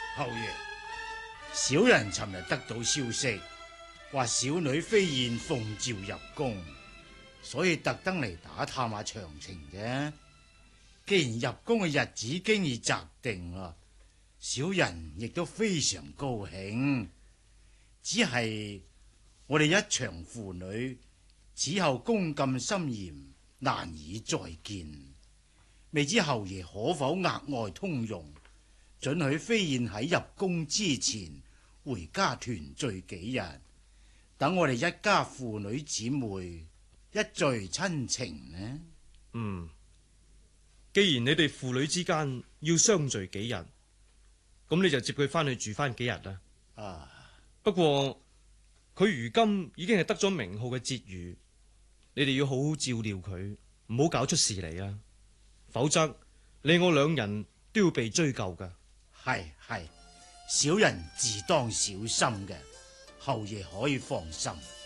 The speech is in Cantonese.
侯爺，小人尋日得到消息，話小女飛燕奉召入宮，所以特登嚟打探下詳情啫。既然入宮嘅日子經已擇定啦，小人亦都非常高興。只係我哋一場父女，此後宮禁森嚴，難以再見。未知侯爺可否額外通融，准許飛燕喺入宮之前回家團聚幾日，等我哋一家父女姊妹一聚親情呢？ 既然你哋父女之間要相聚幾日，咁你就接佢翻去住翻幾日啦。不過佢如今已經係得咗名號嘅節妤，你哋要好好照料佢，唔好搞出事嚟啊！否則你我兩人都要被追究噶。 係，小人自當小心嘅，侯爺可以放心。